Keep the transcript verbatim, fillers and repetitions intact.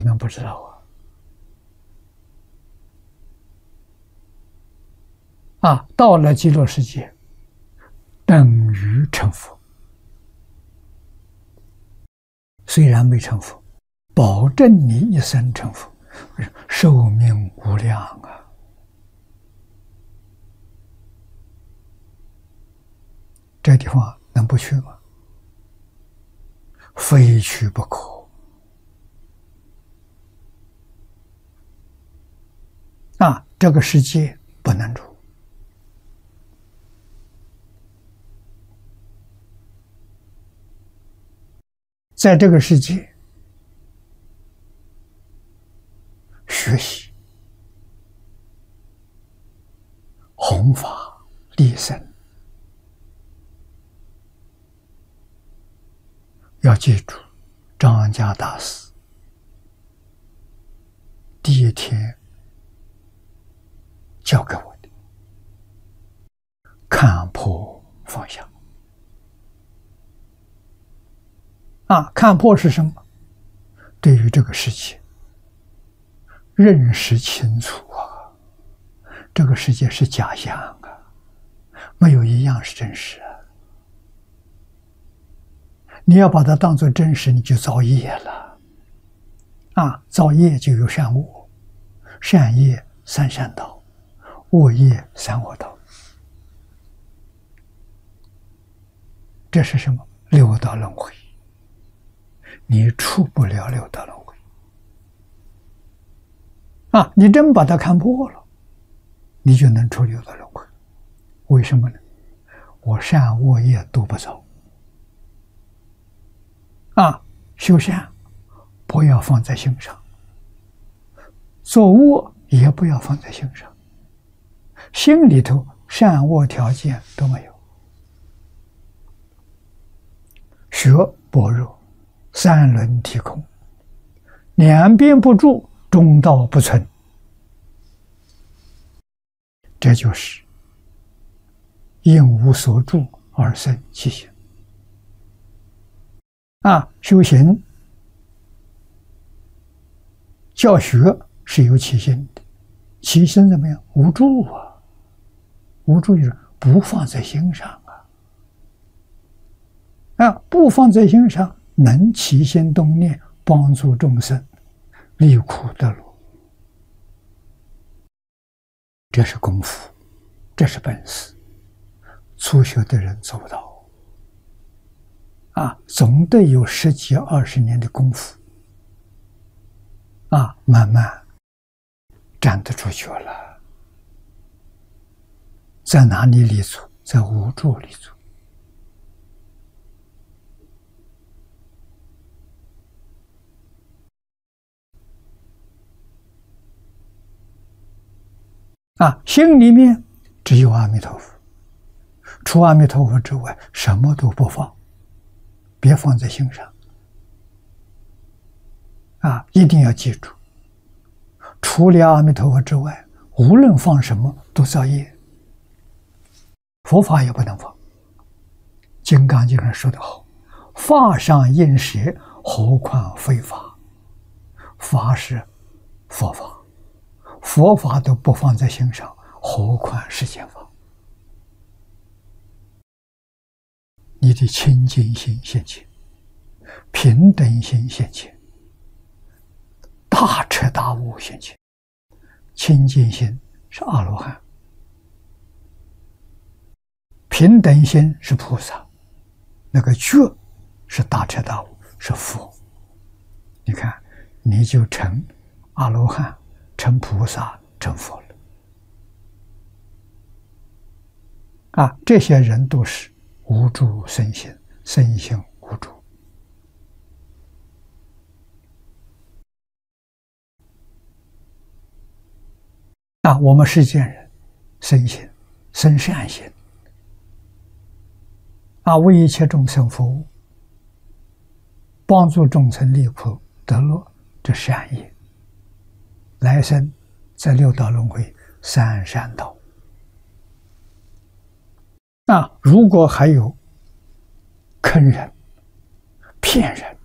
你们不知道啊！啊，到了极乐世界，等于成佛。虽然没成佛，保证你一生成佛，寿命无量啊！这地方能不去吗？非去不可。啊，这个世界不能住。在这个世界学习弘法利生，要记住张家大师第一天教给我的：看破放下。啊，看破是什么？对于这个世界认识清楚啊，这个世界是假象啊，没有一样是真实啊。你要把它当作真实，你就造业了。啊，造业就有善恶，善业三善道，恶业三恶道。这是什么？六道轮回。你出不了六道轮回啊！你真把它看破了，你就能出六道轮回。为什么呢？我善恶业都不造啊！修善不要放在心上，做恶也不要放在心上，心里头善恶条件都没有。学般若，三轮体空，两边不住，中道不存。这就是因无所住而生其心。啊，修行教学是有起心的，起心怎么样？无住啊，无住就是不放在心上啊。啊，不放在心上，能起心动念，帮助众生离苦得乐，这是功夫，这是本事。初学的人做不到啊，总得有十几二十年的功夫啊，慢慢站得住脚了。在哪里立足？在无住立足。啊，心里面只有阿弥陀佛，除阿弥陀佛之外，什么都不放，别放在心上。啊，一定要记住，除了阿弥陀佛之外，无论放什么都造业。佛法也不能放。《金刚经》上说得好：“法上应舍，何况非法？”法是佛法。佛法都不放在心上，何况世间法？你的清净心现前，平等心现前，大彻大悟现前。清净心是阿罗汉，平等心是菩萨，那个觉是大彻大悟，是佛。你看，你就成阿罗汉，成菩萨，成佛了。啊，这些人都是无住生心，生心无住。啊，我们世间人生心，生善心，啊，为一切众生服务，帮助众生离苦得乐，这善业。来生在六道轮回三善道。啊，如果还有坑人、骗人、